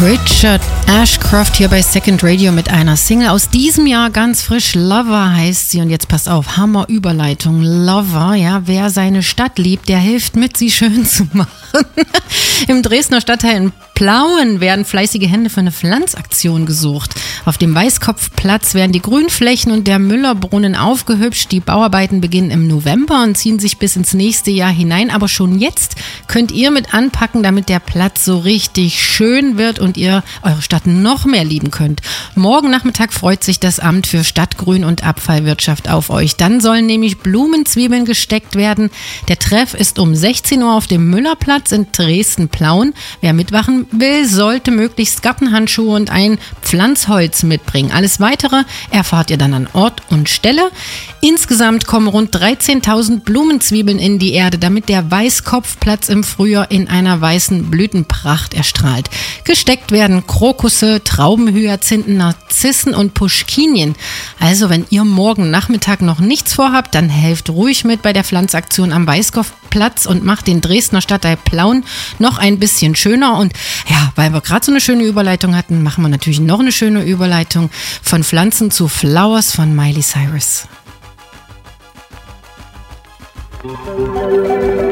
Richard Ashcroft hier bei Second Radio mit einer Single aus diesem Jahr, ganz frisch. Lover heißt sie. Und jetzt passt auf, Hammer Überleitung. Lover, ja, wer seine Stadt liebt, der hilft mit, sie schön zu machen. Im Dresdner Stadtteil in Plauen werden fleißige Hände für eine Pflanzaktion gesucht. Auf dem Weißkopfplatz werden die Grünflächen und der Müllerbrunnen aufgehübscht. Die Bauarbeiten beginnen im November und ziehen sich bis ins nächste Jahr hinein. Aber schon jetzt könnt ihr mit anpacken, damit der Platz so richtig schön wird und ihr eure Stadt noch mehr lieben könnt. Morgen Nachmittag freut sich das Amt für Stadtgrün und Abfallwirtschaft auf euch. Dann sollen nämlich Blumenzwiebeln gesteckt werden. Der Treff ist um 16 Uhr auf dem Müllerplatz in Dresden-Plauen. Wer mitmachen will, sollte möglichst Gartenhandschuhe und ein Pflanzholz mitbringen. Alles Weitere erfahrt ihr dann an Ort und Stelle. Insgesamt kommen rund 13.000 Blumenzwiebeln in die Erde, damit der Weißkopfplatz im Frühjahr in einer weißen Blütenpracht erstrahlt. Gesteckt werden Krokusse, Traubenhyazinthen, Narzissen und Puschkinien. Also wenn ihr morgen Nachmittag noch nichts vorhabt, dann helft ruhig mit bei der Pflanzaktion am Weißkopfplatz und macht den Dresdner Stadtteil Plauen noch ein bisschen schöner. Und ja, weil wir gerade so eine schöne Überleitung hatten, machen wir natürlich noch eine schöne Überleitung von Pflanzen zu Flowers von Miley Cyrus.